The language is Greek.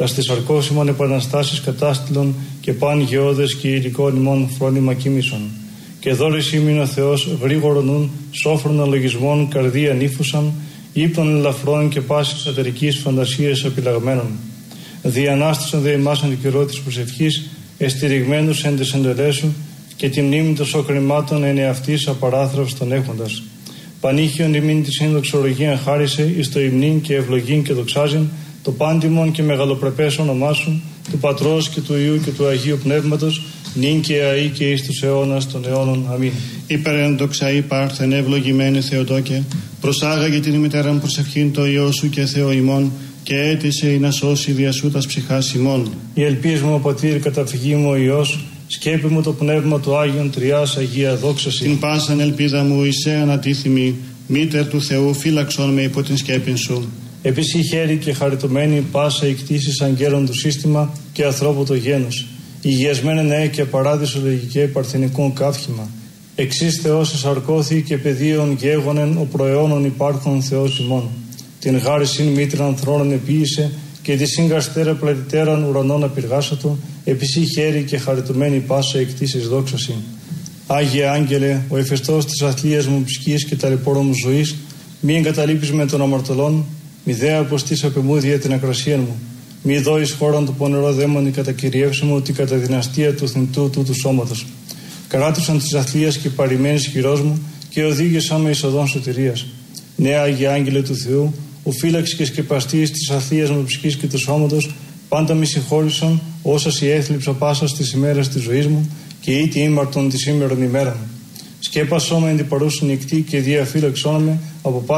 τα στις αρκώσιμων επαναστάσεις κατάστηλων και παν γεώδες και υλικών ημών φρόνημα κοίμησον. Και δώρης ήμην ο Θεός γρήγορον νουν, σόφρονα λογισμών καρδία νύφουσαν, ύπνων ελαφρών και πάσης εταιρικής φαντασίας επιλαγμένων. Διανάστησαν δε ημάς εν το καιρό της προσευχής, εστηριγμένους εν τες εντελέσου, και τη μνήμη των σοκρημάτων εν εαυτής απαράθραυστον έχοντας. Πανήχιον ημίν τη συνδοξολογία χάρισε, εις το υμνήν και ευλογήν και δοξάζειν, το πάντιμον και μεγαλοπρεπές όνομά σου, του Πατρός και του Υιού και του Αγίου Πνεύματος, νυν και αεί και εις τους αιώνας των αιώνων. Αμήν. Υπερέντοξα υπάρθεν ευλογημένε Θεοτόκε, προσάγαγε την ημιτέραν προσευχήν το Υιό σου και Θεό ημών, και έτησε ή να σώσει δια σου τας ψυχάς ημών. Η ελπίς μου ο Πατήρ, καταφυγή μου ο Υιός, σκέπη μου το πνεύμα του Άγιον Τριάς Αγία δόξαση. Την πάσαν ελπίδα μου εισέ ανατίθιμη, μήτερ του Θεού φύλαξον με υπό την σκέπην σου. Επίση χέρι και χαριτωμένη πάσα η κτήσεις αγγέλων του σύστημα και ανθρώπου το γένος. Υγιασμένε νέε και παράδεισο λογικέ παρθενικών καύχημα. Εξής Θεός εσαρκώθη και πεδίων γέγονεν ο προαιώνων υπάρχων Θεός ημών. Την γάρισιν μήτραν θρόνων επίησε και τη σύγκαστέρα πλατητέραν ουρανών απειργάσατο, επίση χέρι και χαριτωμένη πάσα η κτήσεις δόξαση. Άγιε Άγγελε, ο εφεστός της αθλίας μου ψυχής και ταλαιπώρων μου ζωής, μη εγκαταλείπεις με των αμαρτωλών, μη δε αποστείς απεμούδια την ακρασία μου. Μη δώεις χώραν του πονερό δαίμονι κατακυριεύσιμο ότι κατά δυναστεία του θνητού τούτου σώματος. Κράτουσαν της αθλίας και παρημένης χειρός μου και οδήγησαν με εις οδόν σωτηρίας. Νέα Άγιε Άγγελε του Θεού, ο φύλαξ και σκεπαστής της αθλίας μου ψυχής και του σώματος, πάντα με συγχώρησαν όσα η έθλιψα πάσα στις ημέρες της ζωής μου και ήτι ήμαρτον τη σήμερον ημέρα μου. Σκέπασό με εν την παρούσιν νυχτή και διαφύλαξόν με από